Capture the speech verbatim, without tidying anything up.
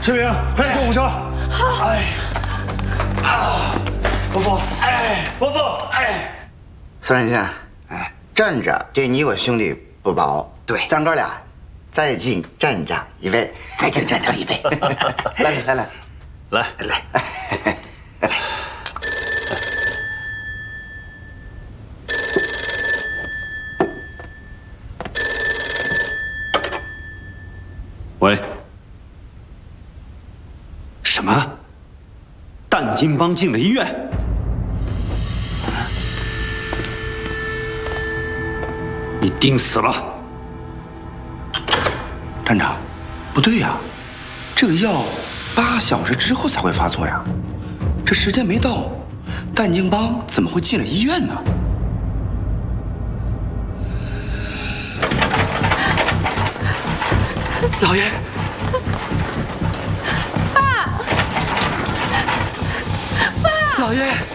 志明，快点救护车！好。哎，啊，伯父，哎，伯父，哎， 孙仁庆，哎，站着对你我兄弟不薄。对，咱哥俩再敬站长一位， 再敬站长一位。 来来来来来。 喂。 什么？淡金帮进了医院？你盯死了！ 站长，不对呀，这个药八小时之后才会发作呀，这时间没到，淡金帮怎么会进了医院呢？ 老爷。 老爷。